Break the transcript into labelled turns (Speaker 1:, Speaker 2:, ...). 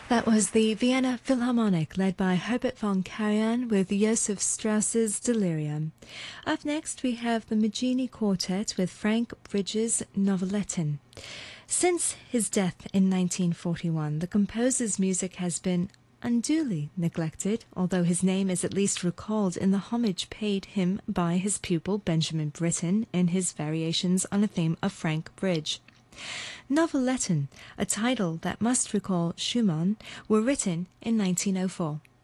Speaker 1: That was the Vienna Philharmonic, led by Herbert von Karajan with Joseph Strauss's Delirium. Up next, we have the Maggini Quartet with Frank Bridges' Noveletton. Since his death in 1941, the composer's music has been unduly neglected, although his name is at least recalled in the homage paid him by his pupil Benjamin Britten in his variations on a theme of Frank Bridge. Noveletton, a title that must recall Schumann, were written in 1904.